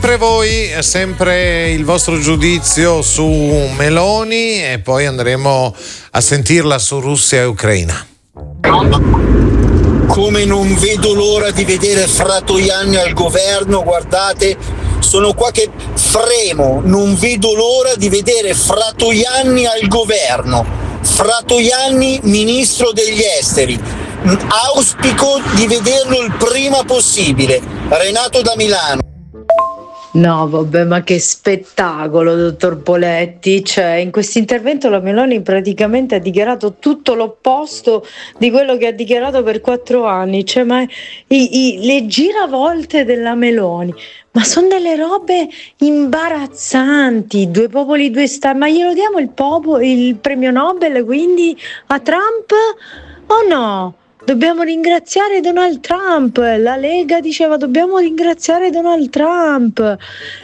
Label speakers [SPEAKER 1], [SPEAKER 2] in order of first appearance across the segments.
[SPEAKER 1] Per voi è sempre il vostro giudizio su Meloni e poi andremo a sentirla su Russia e Ucraina.
[SPEAKER 2] Come non vedo l'ora di vedere Fratoianni al governo, guardate, sono qua che fremo, non vedo l'ora di vedere Fratoianni al governo, Fratoianni ministro degli esteri, auspico di vederlo il prima possibile. Renato da Milano.
[SPEAKER 3] No, vabbè, ma che spettacolo, dottor Poletti. Cioè, in questo intervento la Meloni praticamente ha dichiarato tutto l'opposto di quello che ha dichiarato per 4 anni. Cioè, ma le giravolte della Meloni, ma sono delle robe imbarazzanti. 2 popoli, 2 stati. Ma glielo diamo il premio Nobel quindi a Trump o no? Dobbiamo ringraziare Donald Trump. La Lega diceva dobbiamo ringraziare Donald Trump.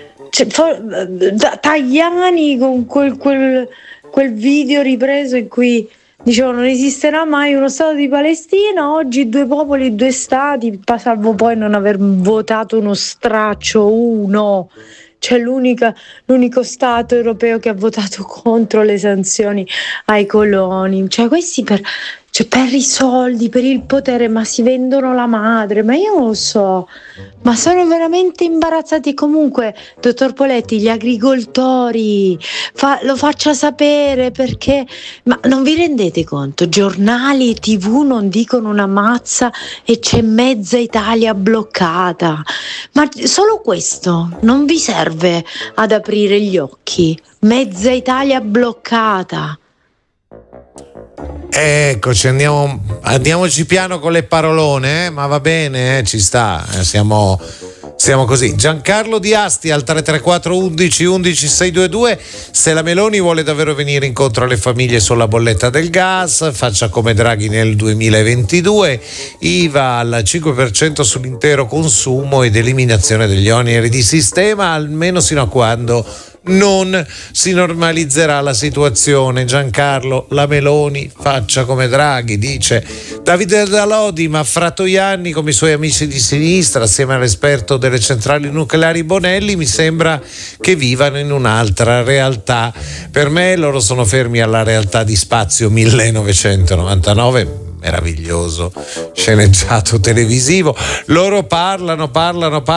[SPEAKER 3] Tajani con quel video ripreso in cui dicevano non esisterà mai uno Stato di Palestina, oggi 2 popoli, 2 stati, salvo poi non aver votato uno straccio, uno. C'è l'unico Stato europeo che ha votato contro le sanzioni ai coloni. Cioè questi per i soldi, per il potere, ma si vendono la madre, ma io non lo so, ma sono veramente imbarazzati. Comunque, dottor Poletti, gli agricoltori, lo faccia sapere, perché, ma non vi rendete conto, giornali e TV non dicono una mazza e c'è mezza Italia bloccata, ma solo questo non vi serve ad aprire gli occhi? Mezza Italia bloccata.
[SPEAKER 1] Eccoci, andiamoci piano con le parolone, ma va bene, ci sta, siamo così. Giancarlo Di Asti al 334 11 11 622. Se la Meloni vuole davvero venire incontro alle famiglie sulla bolletta del gas, faccia come Draghi nel 2022, IVA al 5% sull'intero consumo ed eliminazione degli oneri di sistema, almeno sino a quando non si normalizzerà la situazione. Giancarlo, la Meloni faccia come Draghi, dice Davide Dalodi, ma Fratoianni come i suoi amici di sinistra assieme all'esperto delle centrali nucleari Bonelli mi sembra che vivano in un'altra realtà. Per me loro sono fermi alla realtà di Spazio 1999, meraviglioso sceneggiato televisivo. Loro parlano, ma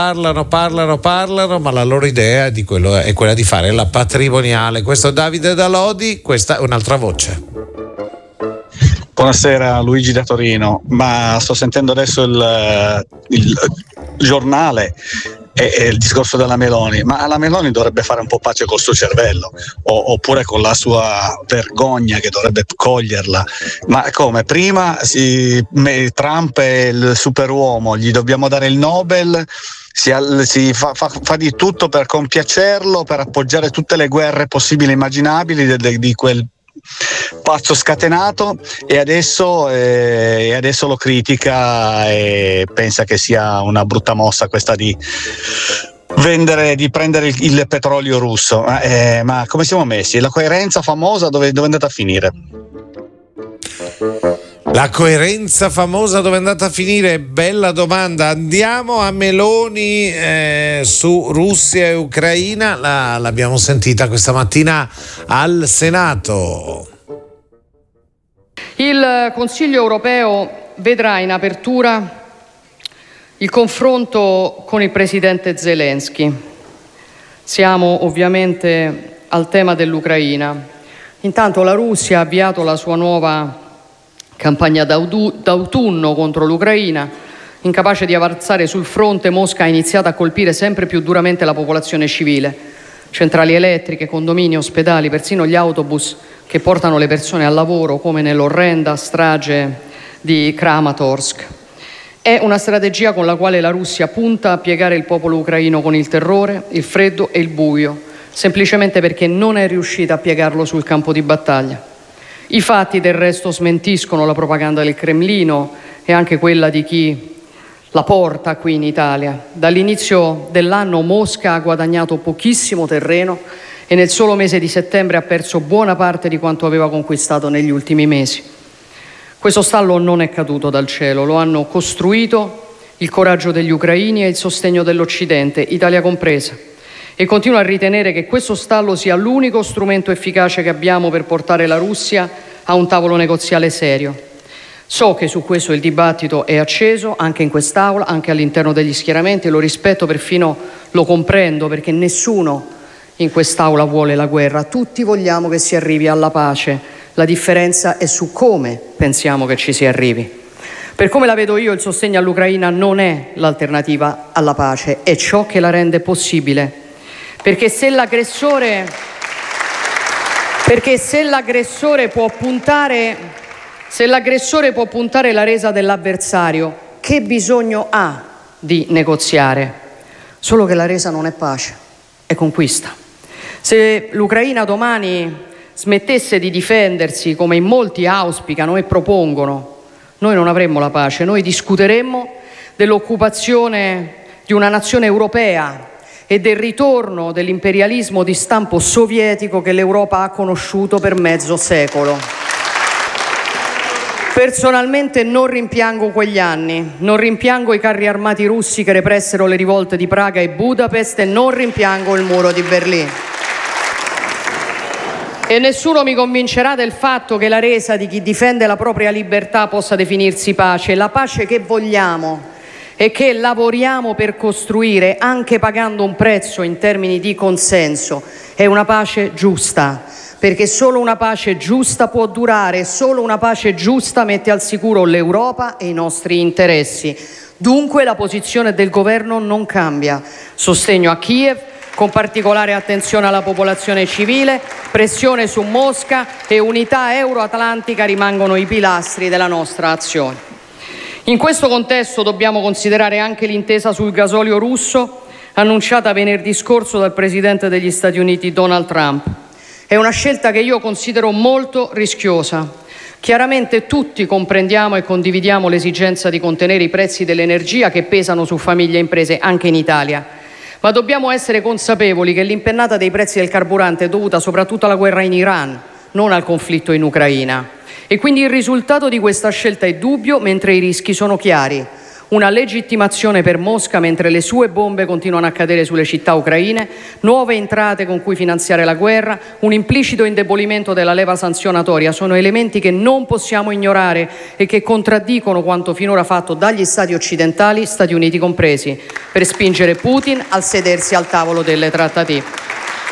[SPEAKER 1] la loro idea è quella di fare la patrimoniale. Questo è Davide Dalodi, questa è un'altra voce.
[SPEAKER 4] Buonasera, Luigi da Torino, ma sto sentendo adesso il giornale e il discorso della Meloni, ma la Meloni dovrebbe fare un po' pace col suo cervello, oppure con la sua vergogna che dovrebbe coglierla. Ma come? Prima Trump è il superuomo, gli dobbiamo dare il Nobel, si fa di tutto per compiacerlo, per appoggiare tutte le guerre possibili e immaginabili di quel pazzo scatenato, e adesso lo critica e pensa che sia una brutta mossa questa di prendere il petrolio russo. Ma come siamo messi? La coerenza famosa dove è andata a finire?
[SPEAKER 1] La coerenza famosa dove è andata a finire? Bella domanda. Andiamo a Meloni su Russia e Ucraina. L'abbiamo sentita questa mattina al Senato.
[SPEAKER 5] Il Consiglio europeo vedrà in apertura il confronto con il presidente Zelensky. Siamo ovviamente al tema dell'Ucraina. Intanto la Russia ha avviato la sua nuova campagna d'autunno contro l'Ucraina. Incapace di avanzare sul fronte, Mosca ha iniziato a colpire sempre più duramente la popolazione civile. Centrali elettriche, condomini, ospedali, persino gli autobus che portano le persone al lavoro, come nell'orrenda strage di Kramatorsk. È una strategia con la quale la Russia punta a piegare il popolo ucraino con il terrore, il freddo e il buio, semplicemente perché non è riuscita a piegarlo sul campo di battaglia. I fatti del resto smentiscono la propaganda del Cremlino e anche quella di chi la porta qui in Italia. Dall'inizio dell'anno Mosca ha guadagnato pochissimo terreno e nel solo mese di settembre ha perso buona parte di quanto aveva conquistato negli ultimi mesi. Questo stallo non è caduto dal cielo, lo hanno costruito il coraggio degli ucraini e il sostegno dell'Occidente, Italia compresa. e continuo a ritenere che questo stallo sia l'unico strumento efficace che abbiamo per portare la Russia a un tavolo negoziale serio. So che su questo il dibattito è acceso anche in quest'Aula, anche all'interno degli schieramenti, lo rispetto, perfino lo comprendo, perché nessuno in quest'Aula vuole la guerra, tutti vogliamo che si arrivi alla pace, la differenza è su come pensiamo che ci si arrivi. Per come la vedo io, il sostegno all'Ucraina non è l'alternativa alla pace, è ciò che la rende possibile, perché se l'aggressore può puntare la resa dell'avversario, che bisogno ha di negoziare? Solo che la resa non è pace, è conquista. Se l'Ucraina domani smettesse di difendersi, come in molti auspicano e propongono, noi non avremmo la pace, noi discuteremmo dell'occupazione di una nazione europea e del ritorno dell'imperialismo di stampo sovietico che l'Europa ha conosciuto per mezzo secolo. Personalmente non rimpiango quegli anni, non rimpiango i carri armati russi che repressero le rivolte di Praga e Budapest e non rimpiango il muro di Berlino. E nessuno mi convincerà del fatto che la resa di chi difende la propria libertà possa definirsi pace. La pace che vogliamo e che lavoriamo per costruire, anche pagando un prezzo in termini di consenso, è una pace giusta, perché solo una pace giusta può durare, solo una pace giusta mette al sicuro l'Europa e i nostri interessi. Dunque la posizione del governo non cambia. Sostegno a Kiev, con particolare attenzione alla popolazione civile, pressione su Mosca e unità euroatlantica rimangono i pilastri della nostra azione. In questo contesto dobbiamo considerare anche l'intesa sul gasolio russo annunciata venerdì scorso dal presidente degli Stati Uniti Donald Trump. È una scelta che io considero molto rischiosa. Chiaramente tutti comprendiamo e condividiamo l'esigenza di contenere i prezzi dell'energia che pesano su famiglie e imprese anche in Italia. Ma dobbiamo essere consapevoli che l'impennata dei prezzi del carburante è dovuta soprattutto alla guerra in Iran, non al conflitto in Ucraina. E quindi il risultato di questa scelta è dubbio, mentre i rischi sono chiari. Una legittimazione per Mosca mentre le sue bombe continuano a cadere sulle città ucraine, nuove entrate con cui finanziare la guerra, un implicito indebolimento della leva sanzionatoria sono elementi che non possiamo ignorare e che contraddicono quanto finora fatto dagli Stati occidentali, Stati Uniti compresi, per spingere Putin a sedersi al tavolo delle trattative.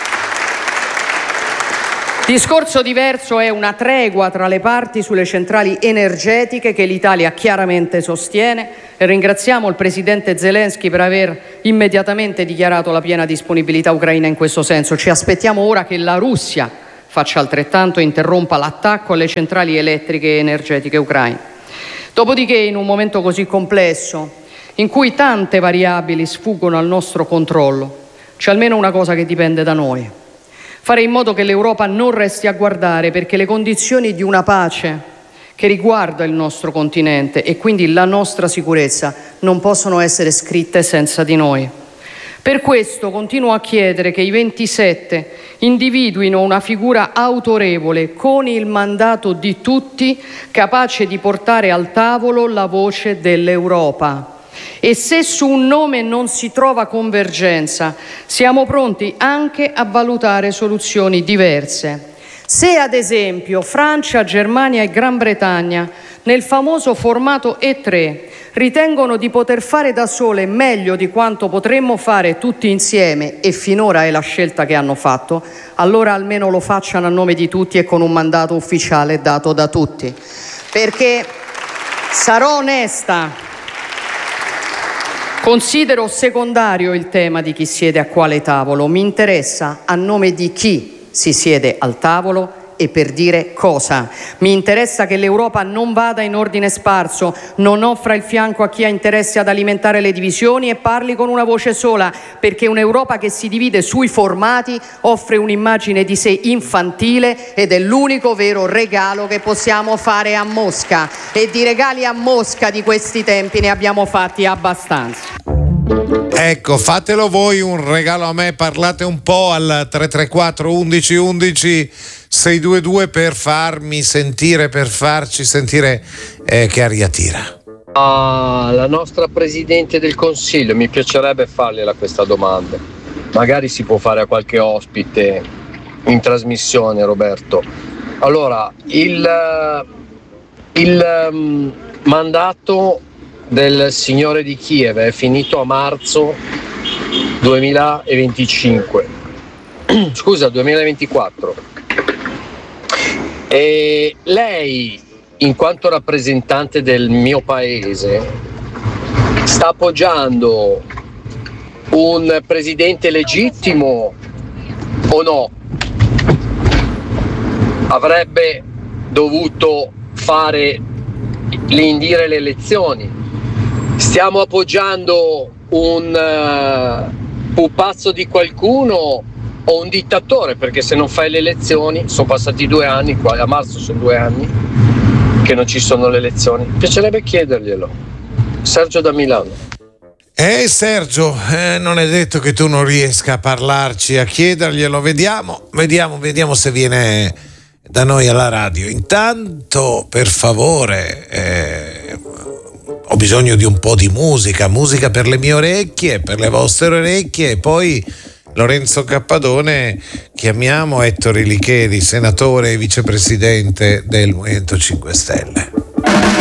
[SPEAKER 5] Discorso diverso è una tregua tra le parti sulle centrali energetiche che l'Italia chiaramente sostiene e ringraziamo il presidente Zelensky per aver immediatamente dichiarato la piena disponibilità ucraina in questo senso. Ci aspettiamo ora che la Russia faccia altrettanto e interrompa l'attacco alle centrali elettriche e energetiche ucraine. Dopodiché, in un momento così complesso, in cui tante variabili sfuggono al nostro controllo, c'è almeno una cosa che dipende da noi: fare in modo che l'Europa non resti a guardare, perché le condizioni di una pace che riguarda il nostro continente e quindi la nostra sicurezza non possono essere scritte senza di noi. Per questo continuo a chiedere che i 27 individuino una figura autorevole con il mandato di tutti, capace di portare al tavolo la voce dell'Europa. E se su un nome non si trova convergenza, siamo pronti anche a valutare soluzioni diverse. Se ad esempio Francia, Germania e Gran Bretagna nel famoso formato E3 ritengono di poter fare da sole meglio di quanto potremmo fare tutti insieme, e finora è la scelta che hanno fatto, allora almeno lo facciano a nome di tutti e con un mandato ufficiale dato da tutti. Perché sarò onesta, considero secondario il tema di chi siede a quale tavolo, mi interessa a nome di chi si siede al tavolo e per dire cosa. Mi interessa che l'Europa non vada in ordine sparso, non offra il fianco a chi ha interesse ad alimentare le divisioni e parli con una voce sola, perché un'Europa che si divide sui formati offre un'immagine di sé infantile ed è l'unico vero regalo che possiamo fare a Mosca, e di regali a Mosca di questi tempi ne abbiamo fatti abbastanza.
[SPEAKER 1] Ecco, fatelo voi un regalo a me, parlate un po' al 334 11 11 622 per farmi sentire, per farci sentire che aria tira.
[SPEAKER 6] La nostra Presidente del Consiglio, mi piacerebbe fargliela questa domanda. magari si può fare a qualche ospite in trasmissione, Roberto. Allora, il mandato del signore di Kiev è finito a marzo 2025, scusa, 2024. E lei, in quanto rappresentante del mio paese, sta appoggiando un presidente legittimo o no? Avrebbe dovuto indire le elezioni. Stiamo appoggiando un pupazzo di qualcuno o un dittatore? Perché se non fai le elezioni, sono passati 2 anni, a marzo sono 2 anni che non ci sono le elezioni. Mi piacerebbe chiederglielo. Sergio da Milano.
[SPEAKER 1] Sergio, non è detto che tu non riesca a parlarci, a chiederglielo. Vediamo se viene da noi alla radio. Intanto, per favore, ho bisogno di un po' di musica per le mie orecchie, per le vostre orecchie, e poi Lorenzo Cappadone, chiamiamo Ettore Licheri, senatore e vicepresidente del Movimento 5 Stelle.